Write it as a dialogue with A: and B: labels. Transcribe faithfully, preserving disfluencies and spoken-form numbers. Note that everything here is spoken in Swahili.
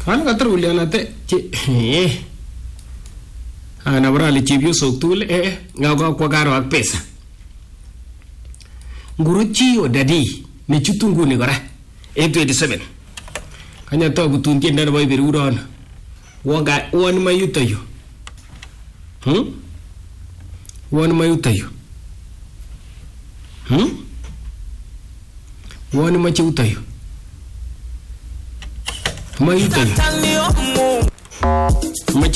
A: Ana katar ulianate eh ana brali chibyo soktul eh ngaga kwa garo ak pesa nguruchi o dadi ni chutungu ni kora eight twenty-seven kanya to butun tienda na boy beruron wonga won mayutayo hm won mayutayo hm won machutayo mayutayo